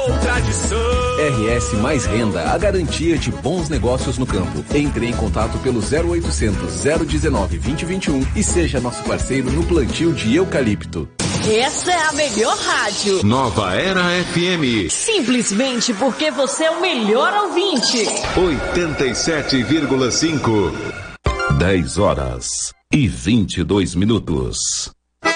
tradição. RS Mais Renda, a garantia de bons negócios no campo. Entre em contato pelo 0800 019 2021 e seja nosso parceiro no plantio de eucalipto. Essa é a melhor rádio. Nova Era FM. Simplesmente porque você é o melhor ouvinte. 87,5. 10 horas e 22 minutos.